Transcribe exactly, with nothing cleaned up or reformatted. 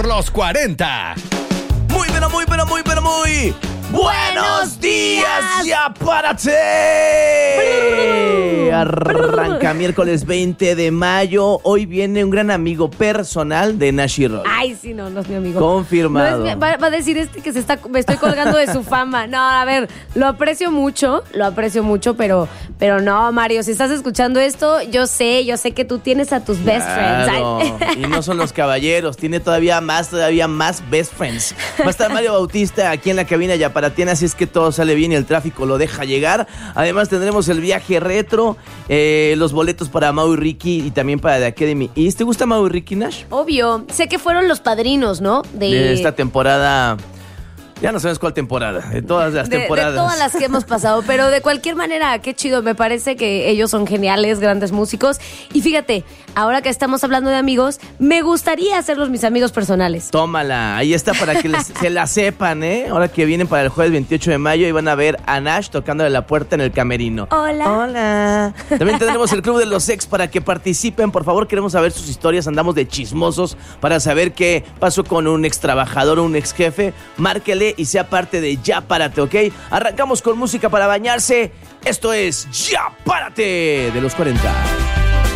por los cuarenta. Muy, pero muy, pero muy, pero muy... ¡Buenos días! ¡Ya párate! Arranca miércoles veinte de mayo. Hoy viene un gran amigo personal de Nash y Roll. Ay, sí, no, no es mi amigo. Confirmado. No es mi- va, va a decir este que se está, me estoy colgando de su fama. No, a ver, lo aprecio mucho, lo aprecio mucho, pero, pero no, Mario, si estás escuchando esto, yo sé, yo sé que tú tienes a tus best Claro. friends. Ay. Y no son los caballeros, tiene todavía más, todavía más best friends. Va a estar Mario Bautista aquí en la cabina yaparatena, así es que todo sale bien y el tráfico lo deja llegar. Además tendremos el viaje retro, eh, los boletos para Mau y Ricky y también para The Academy East. ¿Te gusta Mau y Ricky, Nash? Obvio, sé que fueron los padrinos, ¿no? De esta temporada... Ya no sabes cuál temporada, de todas las de, temporadas. de todas las que hemos pasado, pero de cualquier manera, qué chido, me parece que ellos son geniales, grandes músicos. Y fíjate, ahora que estamos hablando de amigos, me gustaría hacerlos mis amigos personales. Tómala, ahí está para que les- se la sepan, ¿eh? Ahora que vienen para el jueves veintiocho de mayo y van a ver a Nash tocando de la puerta en el camerino. Hola. Hola. También tendremos el Club de los Ex para que participen. Por favor, queremos saber sus historias. Andamos de chismosos para saber qué pasó con un ex trabajador o un ex jefe. Márquele y sea parte de Ya Párate, ¿ok? Arrancamos con música para bañarse. Esto es Ya Párate de los cuarenta.